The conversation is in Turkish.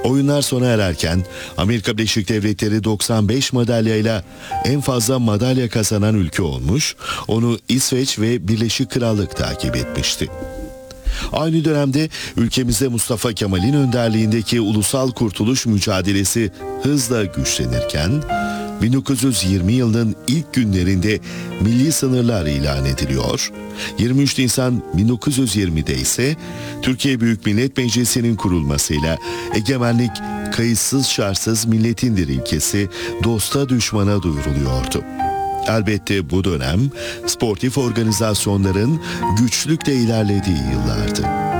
Oyunlar sona ererken Amerika Birleşik Devletleri 95 madalyayla en fazla madalya kazanan ülke olmuş, onu İsveç ve Birleşik Krallık takip etmişti. Aynı dönemde ülkemizde Mustafa Kemal'in önderliğindeki ulusal kurtuluş mücadelesi hızla güçlenirken, 1920 yılının ilk günlerinde milli sınırlar ilan ediliyor. 23 Nisan 1920'de ise Türkiye Büyük Millet Meclisi'nin kurulmasıyla egemenlik kayıtsız şartsız milletindir ilkesi dosta düşmana duyuruluyordu. Elbette bu dönem sportif organizasyonların güçlükle ilerlediği yıllardı.